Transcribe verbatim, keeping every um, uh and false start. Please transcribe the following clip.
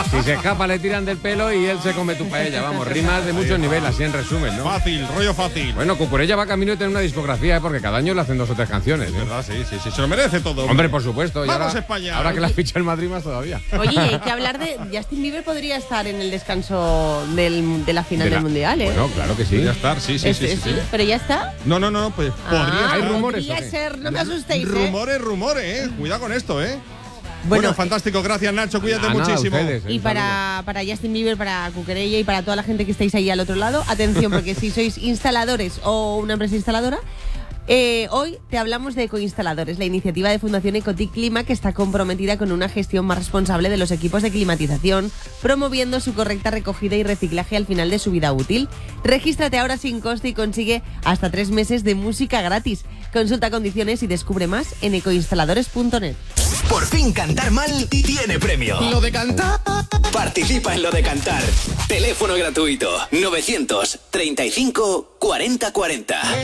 Si se escapa le tiran del pelo y él se come tu paella. Vamos, rimas de muchos niveles, así en resumen, ¿no? Fácil, rollo fácil. Bueno, Cucurella va camino de tener una discografía, ¿eh? Porque cada año le hacen dos o tres canciones. Es ¿eh? verdad, sí, sí, sí. Se lo merece todo. Hombre, por supuesto. Y ¡Vamos, ahora, España! ahora que la ficha el Madrid más todavía. Oye, y hay que hablar de... Justin Bieber podría estar en el descanso del, de la final De la- del Mundial, ¿eh? Bueno, claro que sí. Podría estar, sí, sí, sí, Este, sí, sí. ¿Pero ya está? No, no, no, pues podría Ah, ¿Hay estar. rumores podría o qué? ser, no me asustéis, ¿eh? Rumores, rumores, eh. Cuidado con esto, eh. Bueno, Bueno, fantástico, gracias Nacho, cuídate Nada, nada, muchísimo. ustedes, ¿eh? Y Un saludo. para, para Justin Bieber, para Cucurella y para toda la gente que estáis ahí al otro lado, atención, porque si sois instaladores o una empresa instaladora, eh, hoy te hablamos de Ecoinstaladores, la iniciativa de Fundación Ecotic Clima que está comprometida con una gestión más responsable de los equipos de climatización, promoviendo su correcta recogida y reciclaje al final de su vida útil. Regístrate ahora sin coste y consigue hasta tres meses de música gratis. Consulta condiciones y descubre más en ecoinstaladores punto net. Por fin cantar mal tiene premio. Lo de cantar. Participa en Lo de Cantar. Teléfono gratuito novecientos treinta y cinco cuarenta cuarenta.